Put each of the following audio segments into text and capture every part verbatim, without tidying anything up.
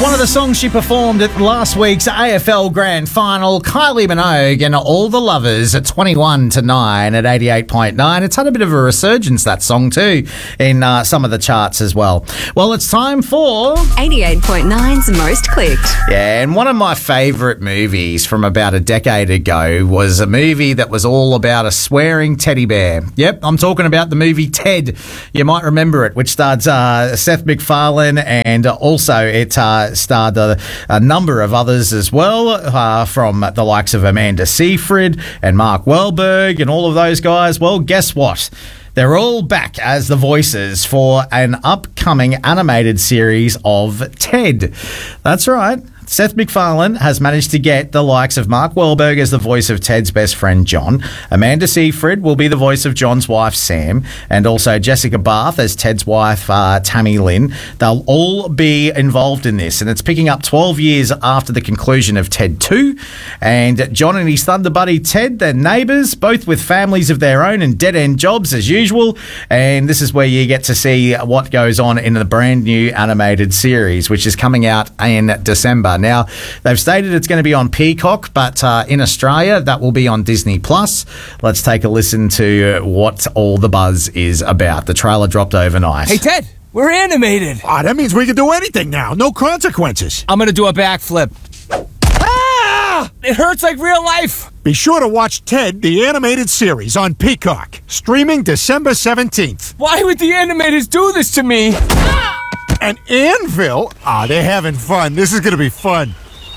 One of the songs she performed at last week's A F L Grand Final, Kylie Minogue and All the Lovers at twenty-one to nine at eighty-eight point nine. It's had a bit of a resurgence, that song too, in uh, some of the charts as well. Well, it's time for eighty-eight point nine's Most Clicked. Yeah, and one of my favourite movies from about a decade ago was a movie that was all about a swearing teddy bear. Yep, I'm talking about the movie Ted. You might remember it, which stars uh, Seth MacFarlane, and also it uh, starred a, a number of others as well, uh, from the likes of Amanda Seyfried and Mark Wahlberg and all of those guys. Well, guess what? They're all back as the voices for an upcoming animated series of Ted. That's right. Seth MacFarlane has managed to get the likes of Mark Wahlberg as the voice of Ted's best friend, John. Amanda Seyfried will be the voice of John's wife, Sam. And also Jessica Barth as Ted's wife, uh, Tammy Lynn. They'll all be involved in this. And it's picking up twelve years after the conclusion of Ted two. And John and his thunder buddy, Ted, they're neighbours, both with families of their own and dead-end jobs as usual. And this is where you get to see what goes on in the brand new animated series, which is coming out in December. Now, they've stated it's going to be on Peacock, but uh, in Australia, that will be on Disney Plus. Let's take a listen to what all the buzz is about. The trailer dropped overnight. Hey, Ted, we're animated. Ah, that means we can do anything now. No consequences. I'm going to do a backflip. Ah! It hurts like real life. Be sure to watch Ted, the animated series, on Peacock. Streaming December seventeenth. Why would the animators do this to me? Ah! And Anvil, ah, they're having fun. This is going to be fun.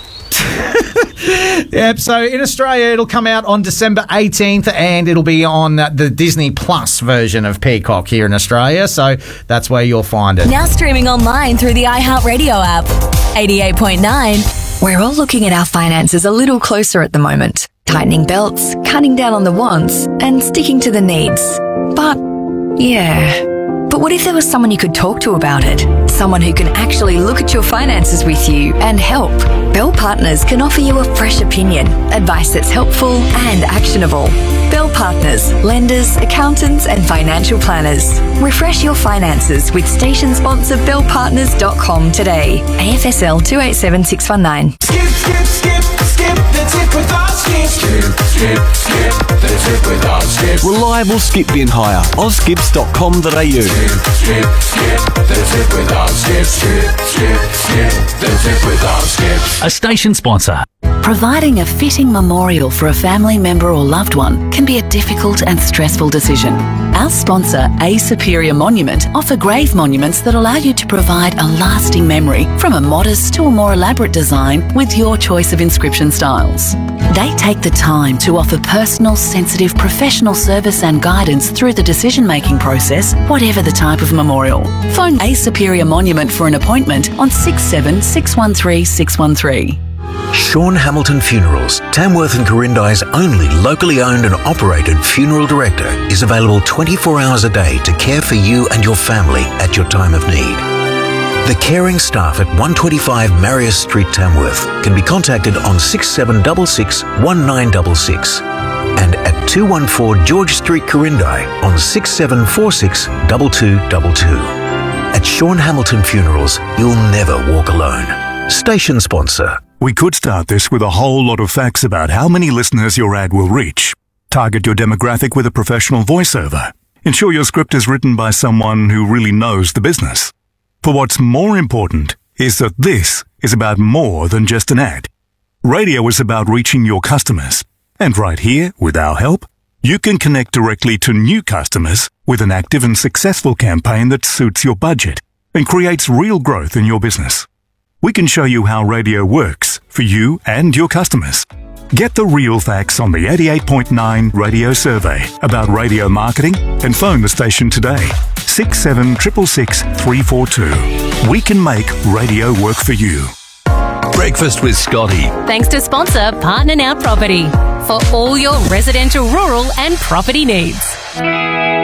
Yep, so in Australia, it'll come out on December eighteenth, and it'll be on the Disney Plus version of Peacock here in Australia, so that's where you'll find it. Now streaming online through the iHeartRadio app. eighty-eight point nine. We're all looking at our finances a little closer at the moment. Tightening belts, cutting down on the wants, and sticking to the needs. But, yeah... But what if there was someone you could talk to about it? Someone who can actually look at your finances with you and help. Bell Partners can offer you a fresh opinion, advice that's helpful and actionable. Bell Partners, lenders, accountants and financial planners. Refresh your finances with station sponsor bell partners dot com today. A F S L two eight seven six one nine. Skip, skip, skip, skip the tip with our skip. Skip, skip, skip the tip with our skip. Reliable skip bin hire. oz skips dot com dot a u. Skip, skip, skip the tip with our skip. Skip, skip, skip the tip with our skip. A station sponsor. Providing a fitting memorial for a family member or loved one can be a difficult and stressful decision. Our sponsor, A Superior Monument, offer grave monuments that allow you to provide a lasting memory, from a modest to a more elaborate design with your choice of inscription styles. They take the time to offer personal, sensitive, professional service and guidance through the decision-making process, whatever the type of memorial. Phone A Superior Monument for an appointment on six seven six one three six one three. Sean Hamilton Funerals, Tamworth and Corindi's only locally owned and operated funeral director, is available twenty-four hours a day to care for you and your family at your time of need. The caring staff at one twenty-five Marius Street, Tamworth, can be contacted on six seven six six, one nine six six and at two one four George Street, Corindi on six seven four six, two two two two. At Sean Hamilton Funerals, you'll never walk alone. Station sponsor. We could start this with a whole lot of facts about how many listeners your ad will reach. Target your demographic with a professional voiceover. Ensure your script is written by someone who really knows the business. For what's more important is that this is about more than just an ad. Radio is about reaching your customers. And right here, with our help, you can connect directly to new customers with an active and successful campaign that suits your budget and creates real growth in your business. We can show you how radio works for you and your customers. Get the real facts on the eighty-eight point nine radio survey about radio marketing and phone the station today. six seven six six six, three four two. We can make radio work for you. Breakfast with Scotty. Thanks to sponsor Partner Now Property for all your residential, rural and property needs.